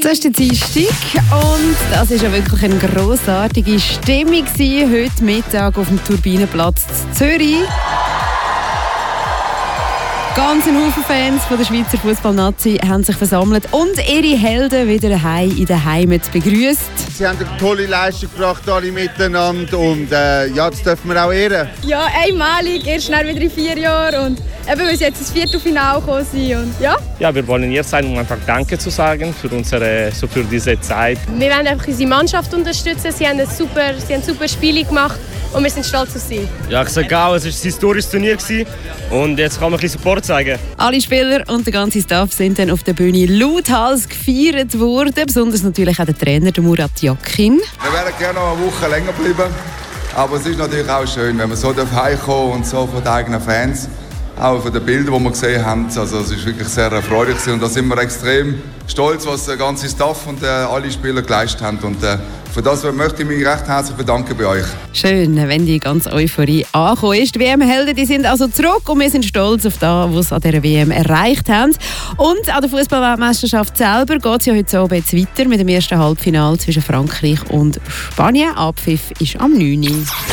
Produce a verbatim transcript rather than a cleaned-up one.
Das ist der Dienstag und das war ja wirklich eine grossartige Stimmung heute Mittag auf dem Turbinenplatz in Zürich. Ganz ein Haufen Fans von der Schweizer Fußballnazi haben sich versammelt und ihre Helden wieder daheim in der Heimat begrüßt. Sie haben eine tolle Leistung gebracht, alle miteinander, und äh, ja, das dürfen wir auch ehren. Ja, einmalig, erst schnell wieder in vier Jahren und eben, weil sie jetzt ins Viertelfinale gekommen sind. Und, ja. ja, wir wollen hier sein, um einfach Danke zu sagen für, unsere, so für diese Zeit. Wir wollen einfach unsere Mannschaft unterstützen. Sie haben, ein super, sie haben super Spiele gemacht und wir sind stolz auf sie. Ja, ich sage auch, es war ein historisches Turnier und jetzt kann man ein bisschen Support zeigen. Alle Spieler und der ganze Staff sind dann auf der Bühne lauthals gefeiert worden, besonders natürlich auch der Trainer, der Murat Yakin. Wir wären gerne noch eine Woche länger bleiben, aber es ist natürlich auch schön, wenn man so heimkommen und so von den eigenen Fans, auch von den Bildern, die wir gesehen haben. Also es ist wirklich sehr erfreulich und da sind wir extrem stolz, was der ganze Staff und äh, alle Spieler geleistet haben. Und äh, für das möchte ich mich recht herzlich bedanken bei euch. Schön, wenn die ganze Euphorie angekommen ist. Die W M-Helden die sind also zurück und wir sind stolz auf das, was sie an dieser W M erreicht haben. Und an der Fußball-Weltmeisterschaft selber geht es ja heute Abend jetzt weiter mit dem ersten Halbfinale zwischen Frankreich und Spanien. Abpfiff ist am neun Uhr.